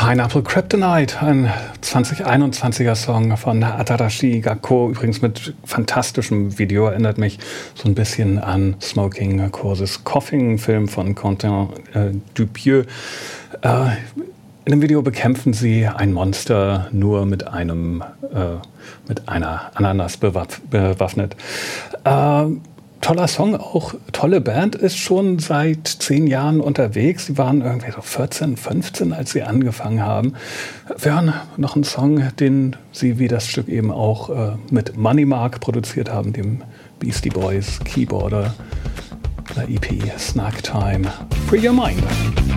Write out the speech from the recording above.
Pineapple Kryptonite, ein 2021er Song von Atarashi Gakko, übrigens mit fantastischem Video, erinnert mich so ein bisschen an Smoking Causes Coughing, Film von Quentin Dupieux. In dem Video bekämpfen sie ein Monster nur mit einer Ananas bewaffnet. Toller Song, auch tolle Band, ist schon seit 10 Jahren unterwegs. Sie waren irgendwie so 14, 15, als sie angefangen haben. Wir hören noch einen Song, den sie wie das Stück eben auch mit Money Mark produziert haben, dem Beastie Boys Keyboarder, der EP Snack Time, Free Your Mind.